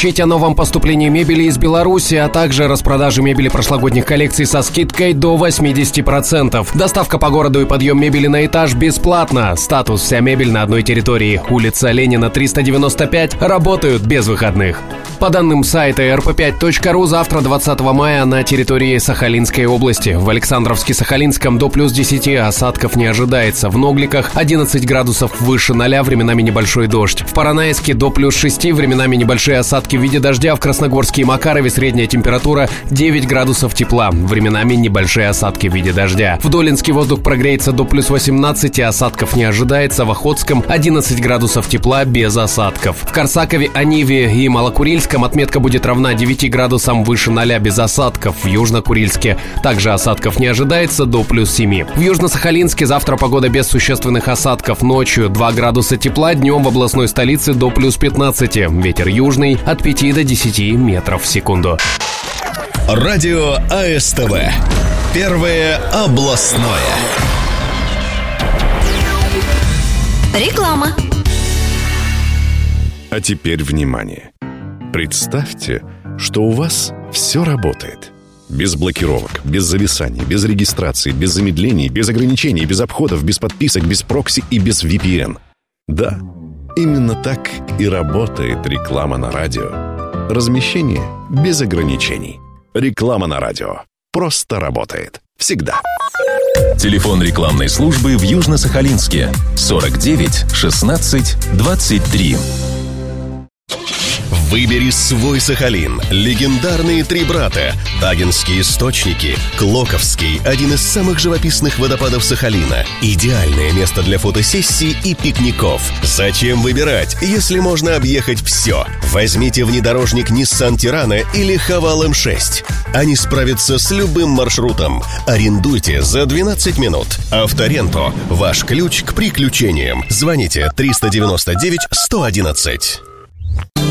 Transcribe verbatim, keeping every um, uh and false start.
сообщить о новом поступлении мебели из Беларуси, а также распродаже мебели прошлогодних коллекций со скидкой до восемьдесят процентов. Доставка по городу и подъем мебели на этаж бесплатно. Статус «Вся мебель на одной территории». Улица Ленина, триста девяносто пять. Работают без выходных. По данным сайта эр пэ пять точка ру, завтра, двадцатого мая, на территории Сахалинской области. В Александровске-Сахалинском до плюс десяти, осадков не ожидается. В Ногликах одиннадцать градусов выше ноля, временами небольшой дождь. В Поронайске до плюс шести, временами небольшие осадки в виде дождя. В Красногорске и Макарове средняя температура девять градусов тепла, временами небольшие осадки в виде дождя. В Долинске воздух прогреется до плюс восемнадцати, осадков не ожидается. В Охотском одиннадцать градусов тепла без осадков. В Корсакове, Аниве и Малокурильском отметка будет равна девяти градусам выше ноля без осадков. В Южно-Курильске также осадков не ожидается, до плюс семи. В Южно-Сахалинске завтра погода без существенных осадков. Ночью два градуса тепла, днем в областной столице до плюс пятнадцати. Ветер южный от пяти до десяти метров в секунду. Радио а эс тэ вэ. Первое областное. Реклама. А теперь внимание. Представьте, что у вас все работает. Без блокировок, без зависаний, без регистрации, без замедлений, без ограничений, без обходов, без подписок, без прокси и без ви пи эн. Да, именно так и работает реклама на радио. Размещение без ограничений. Реклама на радио. Просто работает. Всегда. Телефон рекламной службы в Южно-Сахалинске сорок девять шестнадцать двадцать три. Выбери свой Сахалин. Легендарные три брата. Тагинские источники. Клоковский, один из самых живописных водопадов Сахалина. Идеальное место для фотосессий и пикников. Зачем выбирать, если можно объехать все? Возьмите внедорожник Nissan Tirana или Haval эм шесть. Они справятся с любым маршрутом. Арендуйте за двенадцать минут. Авторенто. Ваш ключ к приключениям. Звоните триста девяносто девять сто одиннадцать.